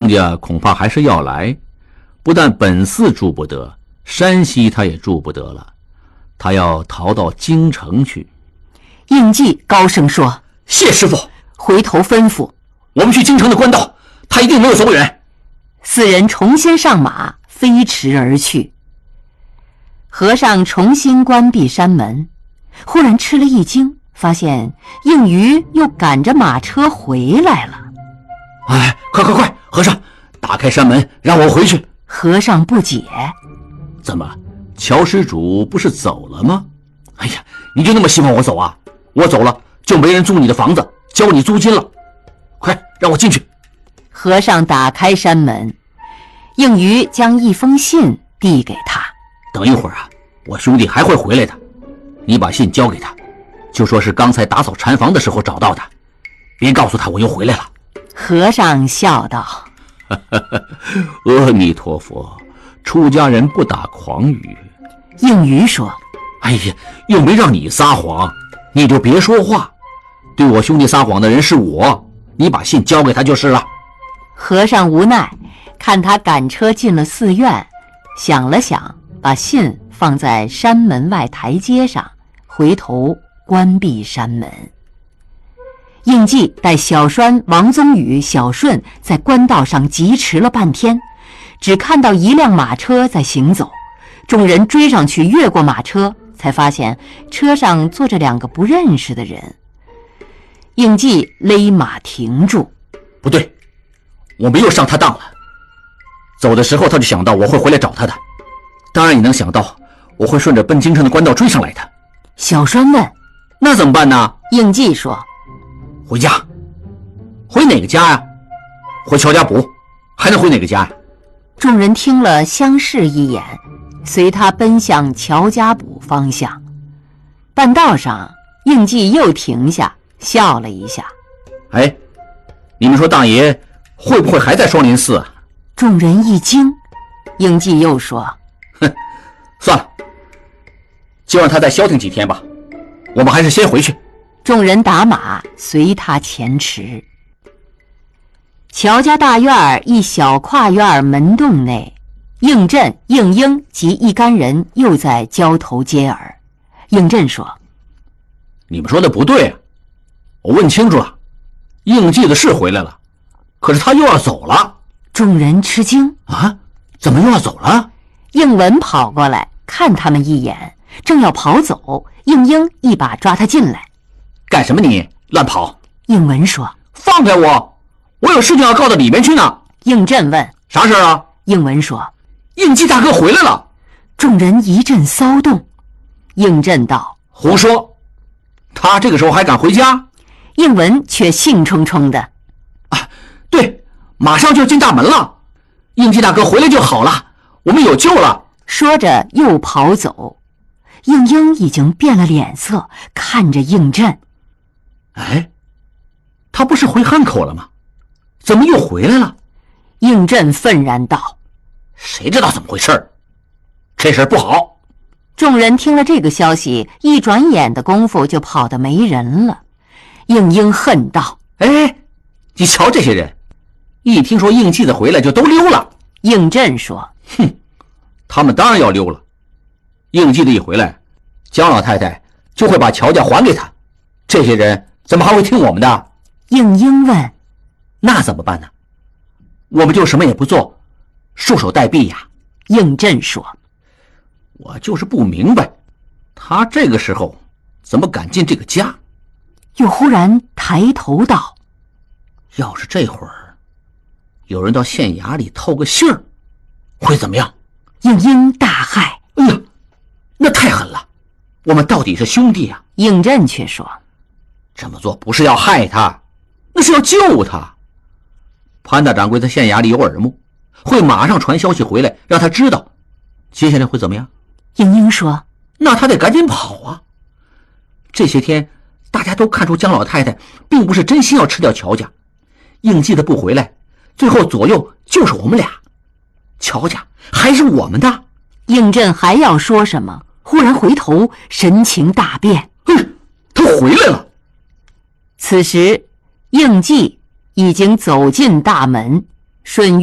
家恐怕还是要来，不但本寺住不得，山西他也住不得了，他要逃到京城去。 应季高声说： 谢师傅。 回头吩咐： 我们去京城的官道，他一定没有走远。 四人重新上马，飞驰而去。和尚重新关闭山门，忽然吃了一惊，发现应余又赶着马车回来了。 哎，快，和尚，打开山门，让我回去。 和尚不解： 怎么，乔施主不是走了吗？ 哎呀，你就那么希望我走啊？我走了就没人租你的房子，交你租金了。快让我进去。 和尚打开山门，应余将一封信递给他。 等一会儿啊，我兄弟还会回来的，你把信交给他，就说是刚才打扫禅房的时候找到的，别告诉他我又回来了。 和尚笑道： 阿弥陀佛，出家人不打诳语。 应余说： 哎呀，又没让你撒谎，你就别说话，对我兄弟撒谎的人是我，你把信交给他就是了。 和尚无奈，看他赶车进了寺院，想了想，把信放在山门外台阶上，回头关闭山门。应季带小栓、王宗宇、小顺在官道上疾驰了半天，只看到一辆马车在行走，众人追上去，越过马车，才发现车上坐着2个不认识的人。应季勒马停住： 不对，我们又上他当了。走的时候他就想到我会回来找他的，当然也能想到我会顺着奔京城的官道追上来的。 小栓问： 那怎么办呢？ 应季说： 回家。回哪个家呀？回乔家堡，还能回哪个家呀？ 众人听了相视一眼，随他奔向乔家堡方向。半道上，应季又停下，笑了一下： 哎，你们说大爷会不会还在双林寺啊？ 众人一惊。应季又说： 哼，算了，就让他再消停几天吧，我们还是先回去。 众人打马随他前驰。乔家大院一小跨院门洞内，应震、应英及一干人又在交头接耳。应震说： 你们说的不对啊，我问清楚了，应季的是回来了，可是他又要走了。 众人吃惊： 啊，怎么又要走了？ 应文跑过来看他们一眼，正要跑走，应英一把抓他进来。 干什么你乱跑？ 应文说： 放开我，我有事情要告到里面去呢。 应震问： 啥事啊？ 应文说： 应季大哥回来了。 众人一阵骚动。应震道： 胡说，他这个时候还敢回家？ 应文却兴冲冲的： 啊，对，马上就要进大门了，应季大哥回来就好了，我们有救了。 说着又跑走。应英已经变了脸色，看着应震： 哎，他不是回汉口了吗？怎么又回来了？ 应震愤然道： 谁知道怎么回事？这事不好。 众人听了这个消息，一转眼的功夫就跑得没人了。应英恨道： 哎，你瞧这些人，一听说应季的回来就都溜了。 应震说： 哼，他们当然要溜了。应季的一回来，江老太太就会把乔家还给他，这些人怎么还会听我们的？ 应英问： 那怎么办呢？我们就什么也不做，束手待毙呀。 应震说： 我就是不明白，他这个时候怎么敢进这个家？ 又忽然抬头道： 要是这会儿有人到县衙里透个信儿，会怎么样？ 应英大骇： 哎呀，那太狠了，我们到底是兄弟啊。 应震却说： 这么做不是要害他，那是要救他。潘大掌柜在县衙里有耳目，会马上传消息回来，让他知道接下来会怎么样。 应英说： 那他得赶紧跑啊。这些天大家都看出江老太太并不是真心要吃掉乔家，应季的不回来，最后左右就是我们俩，乔家还是我们的。 应震还要说什么，忽然回头，神情大变。 他回来了。 此时应季已经走进大门，顺